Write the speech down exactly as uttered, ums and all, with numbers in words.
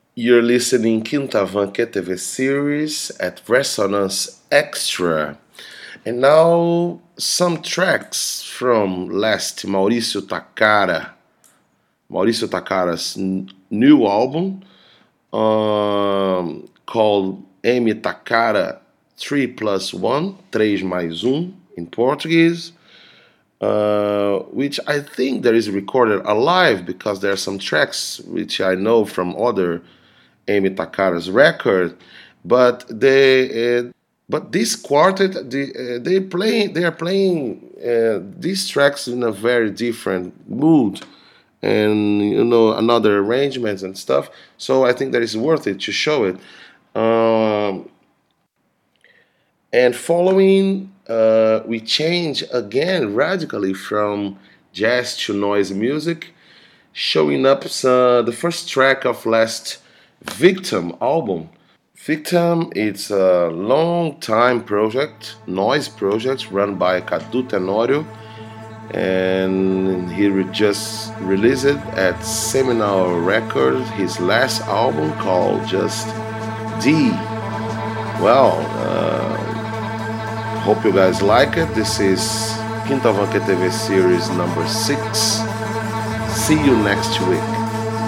You're listening Quintavan Q T V series at Resonance Extra. And now some tracks from last Mauricio Takara. Mauricio Takara's n- new album um, called M Takara three plus one, três mais um in Portuguese, uh, which I think that is recorded alive because there are some tracks which I know from other Amy Takara's record, but they uh, but this quartet they, uh, they play they are playing uh, these tracks in a very different mood and you know another arrangements and stuff. So I think that is worth it to show it. Um, and following, uh, we change again radically from jazz to noise music, showing up uh, the first track of last Victim album. Victim is a long time project, noise project run by Cadu Tenorio, and he re- just released it at Seminal Records, his last album called just D. Well, uh, hope you guys like it. This is Quinta Van Q T V series number six. See you next week.